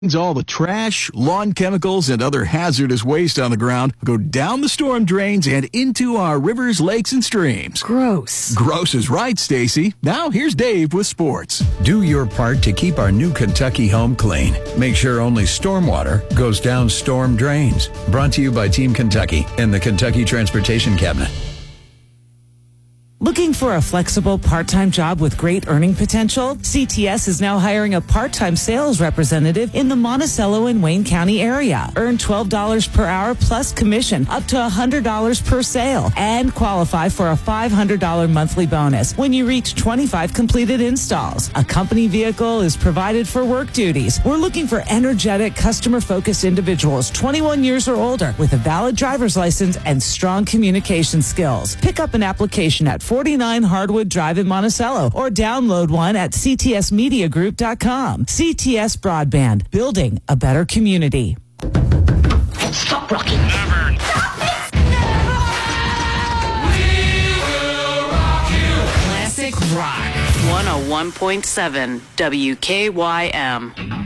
All the trash, lawn chemicals, and other hazardous waste on the ground go down the storm drains and into our rivers, lakes, and streams. Gross. Gross is right, Stacy. Now here's Dave with sports. Do your part to keep our new Kentucky home clean. Make sure only stormwater goes down storm drains. Brought to you by Team Kentucky and the Kentucky Transportation Cabinet. Looking for a flexible part-time job with great earning potential? CTS is now hiring a part-time sales representative in the Monticello and Wayne County area. Earn $12 per hour plus commission up to $100 per sale and qualify for a $500 monthly bonus when you reach 25 completed installs. A company vehicle is provided for work duties. We're looking for energetic, customer-focused individuals 21 years or older with a valid driver's license and strong communication skills. Pick up an application at 49 Hardwood Drive in Monticello or download one at ctsmediagroup.com. CTS Broadband, building a better community. Stop rocking. Never. Stop this. Never. We will rock you. Classic Rock 101.7 WKYM.